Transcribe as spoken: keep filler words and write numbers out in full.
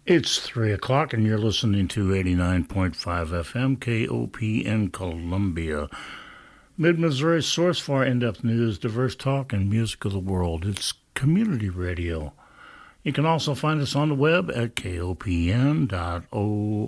It's three o'clock, and you're listening to eighty-nine point five F M K O P in Columbia. Mid-Missouri source for in-depth news, diverse talk, and music of the world. It's community radio. You can also find us on the web at K O P N dot org.